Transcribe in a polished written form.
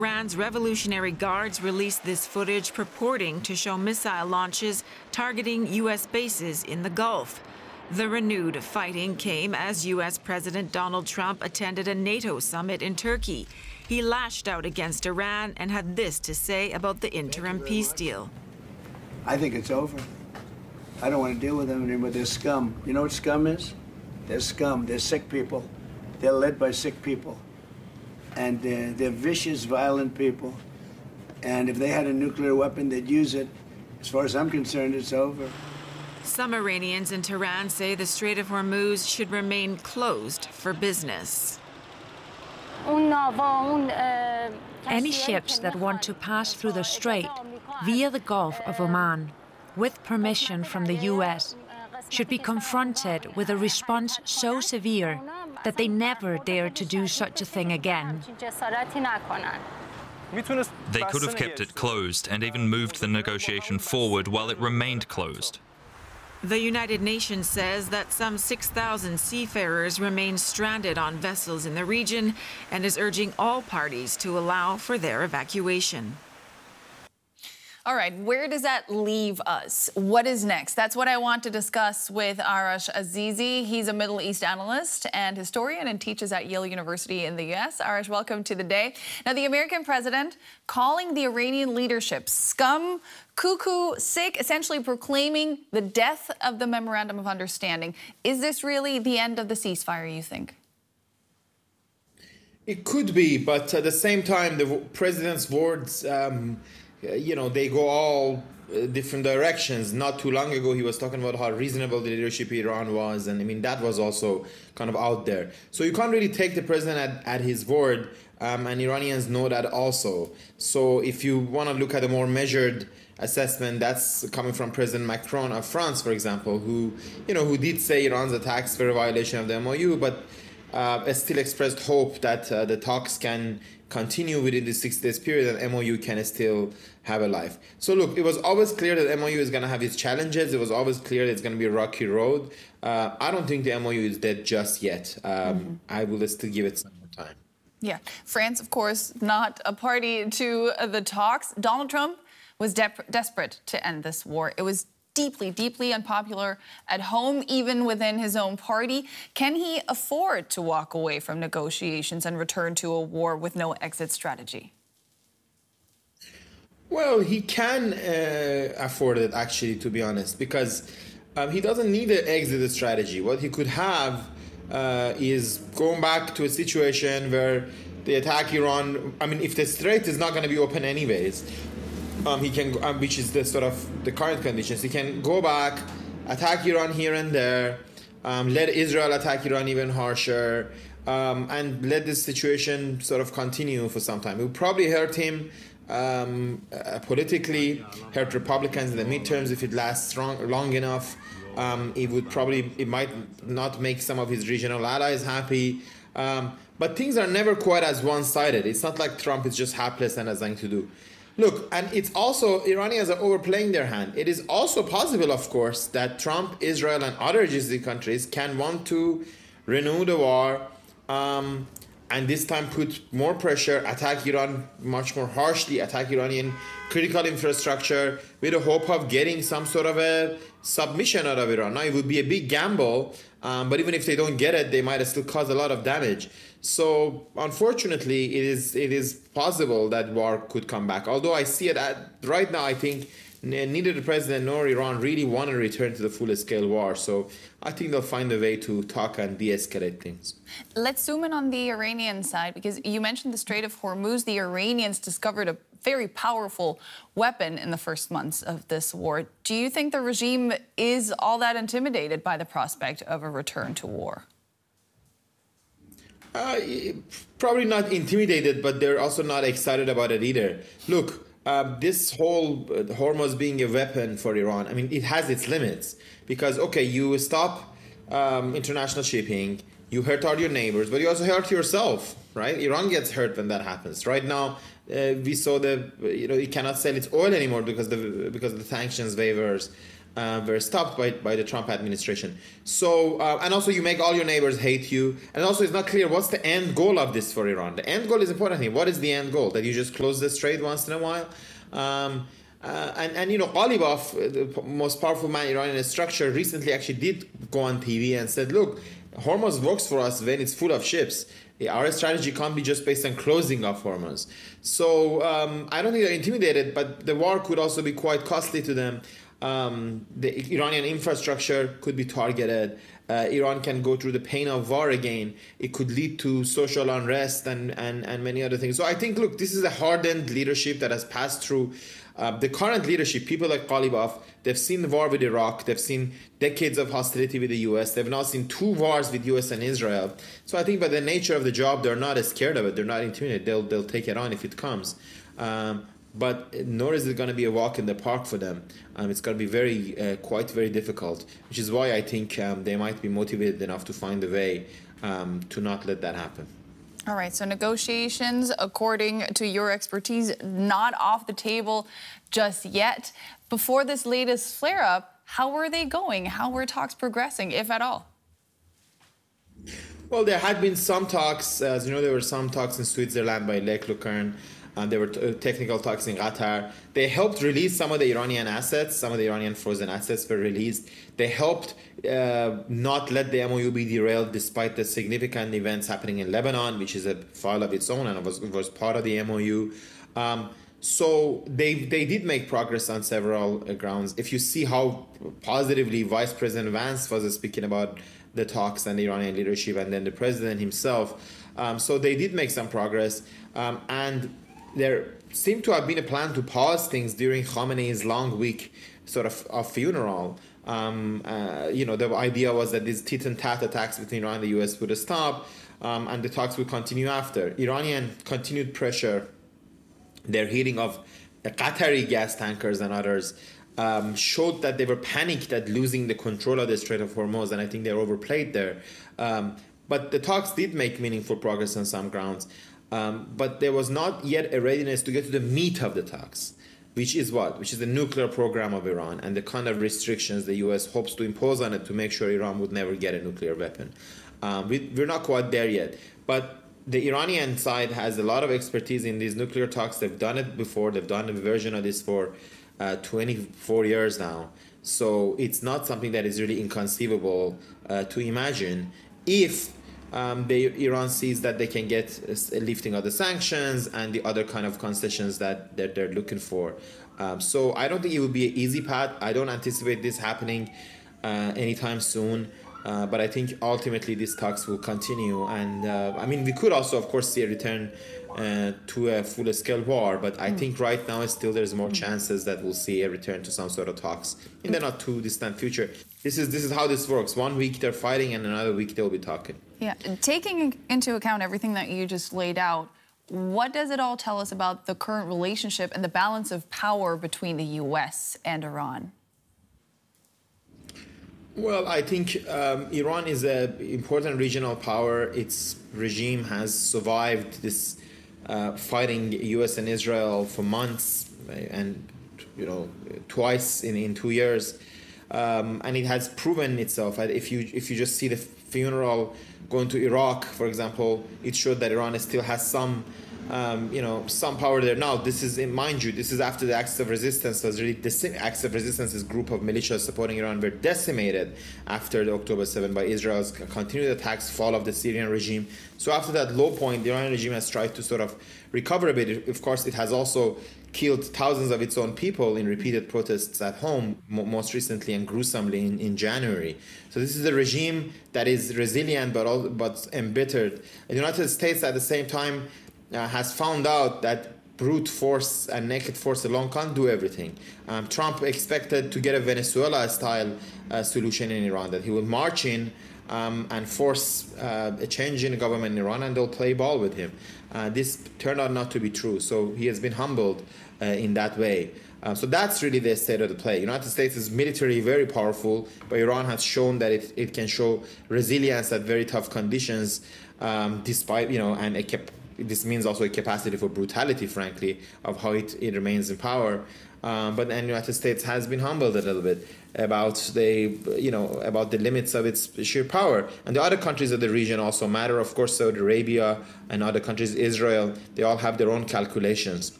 Iran's Revolutionary Guards released this footage purporting to show missile launches targeting U.S. bases in the Gulf. The renewed fighting came as U.S. President Donald Trump attended a NATO summit in Turkey. He lashed out against Iran and had this to say about the interim peace deal. I think it's over. I don't want to deal with them anymore. They're scum. You know what scum is? They're scum. They're sick people. They're led by sick people. And they're vicious, violent people. And if they had a nuclear weapon, they'd use it. As far as I'm concerned, it's over. Some Iranians in Tehran say the Strait of Hormuz should remain closed for business. Any ships that want to pass through the strait via the Gulf of Oman, with permission from the US, should be confronted with a response so severe that they never dare to do such a thing again. They could have kept it closed and even moved the negotiation forward while it remained closed. The United Nations says that some 6,000 seafarers remain stranded on vessels in the region and is urging all parties to allow for their evacuation. All right, where does that leave us? What is next? That's what I want to discuss with Arash Azizi. He's a Middle East analyst and historian and teaches at Yale University in the U.S. Arash, welcome to the day. Now, the American president calling the Iranian leadership scum, cuckoo, sick, essentially proclaiming the death of the Memorandum of Understanding. Is this really the end of the ceasefire, you think? It could be, but at the same time, the president's words they go all different directions. Not too long ago, he was talking about how reasonable the leadership in Iran was. And I mean, that was also kind of out there. So you can't really take the president at his word. And Iranians know that also. So if you want to look at a more measured assessment, that's coming from President Macron of France, for example, who did say Iran's attacks were a violation of the MOU, but still expressed hope that the talks can continue within the 6 days period and MOU can still have a life. So look, it was always clear that MOU is going to have its challenges. It was always clear that it's going to be a rocky road. I don't think the MOU is dead just yet. I will still give it some more time. Yeah. France, of course, not a party to the talks. Donald Trump was desperate to end this war. It was deeply, deeply unpopular at home, even within his own party. Can he afford to walk away from negotiations and return to a war with no exit strategy? Well, he can afford it, actually, to be honest, because he doesn't need an exit strategy. What he could have is going back to a situation where they attack Iran. I mean, if the strait is not going to be open anyways, he can, which is the sort of the current conditions. He can go back, attack Iran here and there, let Israel attack Iran even harsher, and let this situation sort of continue for some time. It would probably hurt him politically, hurt Republicans in the midterms if it lasts long enough. It might not make some of his regional allies happy. But things are never quite as one-sided. It's not like Trump is just hapless and has nothing to do. Look, and it's also, Iranians are overplaying their hand. It is also possible, of course, that Trump, Israel, and other GCC countries can want to renew the war and this time put more pressure, attack Iran much more harshly, attack Iranian critical infrastructure with the hope of getting some sort of a submission out of Iran. Now, it would be a big gamble, but even if they don't get it, they might still cause a lot of damage. So, unfortunately, it is possible that war could come back. Although I see it right now, I think neither the president nor Iran really want to return to the full-scale war. So I think they'll find a way to talk and de-escalate things. Let's zoom in on the Iranian side, because you mentioned the Strait of Hormuz. The Iranians discovered a very powerful weapon in the first months of this war. Do you think the regime is all that intimidated by the prospect of a return to war? Probably not intimidated, but they're also not excited about it either. Look, this whole Hormuz being a weapon for Iran, I mean, it has its limits. Because, okay, you stop international shipping, you hurt all your neighbors, but you also hurt yourself, right? Iran gets hurt when that happens. Right now, we saw it cannot sell its oil anymore because of the sanctions waivers. were stopped by the Trump administration. So, and also you make all your neighbors hate you. And also it's not clear what's the end goal of this for Iran. The end goal is important here. What is the end goal? That you just close the strait once in a while? And you know, Ghalibaf, the most powerful man in Iranian structure, recently actually did go on TV and said, look, Hormuz works for us when it's full of ships. Our strategy can't be just based on closing of Hormuz. So I don't think they're intimidated, but the war could also be quite costly to them. The Iranian infrastructure could be targeted. Iran can go through the pain of war again. It could lead to social unrest and many other things. So I think, look, this is a hardened leadership that has passed through. The current leadership, people like Ghalibaf, they've seen the war with Iraq. They've seen decades of hostility with the U.S. They've now seen 2 wars with U.S. and Israel. So I think by the nature of the job, they're not as scared of it. They're not intimidated. They'll take it on if it comes. But nor is it going to be a walk in the park for them. It's going to be quite very difficult, which is why I think they might be motivated enough to find a way to not let that happen. All right, so negotiations, according to your expertise, not off the table just yet. Before this latest flare-up, how were they going? How were talks progressing, if at all? Well, there had been some talks. As you know, there were some talks in Switzerland by Lech Lucerne. There were technical talks in Qatar. They helped release some of the Iranian assets. Some of the Iranian frozen assets were released. They helped not let the MOU be derailed despite the significant events happening in Lebanon, which is a file of its own and it was part of the MOU. So they did make progress on several grounds. If you see how positively Vice President Vance was speaking about the talks and the Iranian leadership and then the president himself. So they did make some progress. And there seemed to have been a plan to pause things during Khamenei's long week sort of funeral. You know, the idea was that these tit and tat attacks between Iran and the U.S. would stop, and the talks would continue after. Iranian continued pressure, their hitting of Qatari gas tankers and others, showed that they were panicked at losing the control of the Strait of Hormuz, and I think they overplayed there. But the talks did make meaningful progress on some grounds. But there was not yet a readiness to get to the meat of the talks, which is what? Which is the nuclear program of Iran and the kind of restrictions the U.S. hopes to impose on it to make sure Iran would never get a nuclear weapon. We're not quite there yet. But the Iranian side has a lot of expertise in these nuclear talks. They've done it before. They've done a version of this for 24 years now. So it's not something that is really inconceivable to imagine if Iran sees that they can get a lifting of the sanctions and the other kind of concessions that they're looking for. So I don't think it will be an easy path. I don't anticipate this happening anytime soon. But I think ultimately these talks will continue. And I mean, we could also, of course, see a return to a full-scale war. But I think right now still there's more chances that we'll see a return to some sort of talks in the not too distant future. This is how this works. 1 week they're fighting and another week they'll be talking. Yeah, taking into account everything that you just laid out, what does it all tell us about the current relationship and the balance of power between the U.S. and Iran? Well, I think Iran is an important regional power. Its regime has survived this fighting U.S. and Israel for months, and twice in 2 years, and it has proven itself. If you just see the funeral going to Iraq, for example, it showed that Iran still has some power there. Now, this is, mind you, this is after the Axis of Resistance was really, Axis of Resistance, this group of militias supporting Iran, were decimated after the October 7 by Israel's continued attacks, fall of the Syrian regime. So after that low point, the Iranian regime has tried to sort of recover a bit. Of course, it has also killed thousands of its own people in repeated protests at home, most recently and gruesomely in January. So this is a regime that is resilient but embittered. The United States, at the same time, has found out that brute force and naked force alone can't do everything. Trump expected to get a Venezuela-style solution in Iran, that he will march in and force a change in the government in Iran, and they'll play ball with him. This turned out not to be true, so he has been humbled in that way. So that's really the state of the play. The United States is militarily very powerful, but Iran has shown that it can show resilience at very tough conditions, despite, and it kept this means also a capacity for brutality, frankly, of how it remains in power. But the United States has been humbled a little bit about the limits of its sheer power. And the other countries of the region also matter. Of course, Saudi Arabia and other countries, Israel, they all have their own calculations.